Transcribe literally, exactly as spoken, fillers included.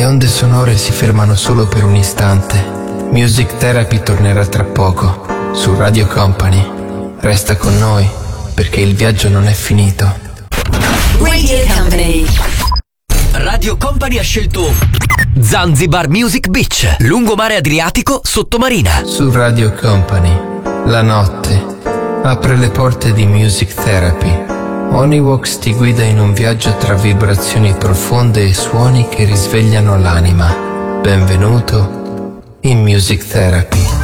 onde sonore si fermano solo per un istante. Music Therapy tornerà tra poco su Radio Company. Resta con noi perché il viaggio non è finito. Radio Company. Radio Company ha scelto Zanzibar Music Beach, lungomare Adriatico, sottomarina. Su Radio Company, la notte apre le porte di Music Therapy. Onivox ti guida in un viaggio tra vibrazioni profonde e suoni che risvegliano l'anima. Benvenuto in Music Therapy.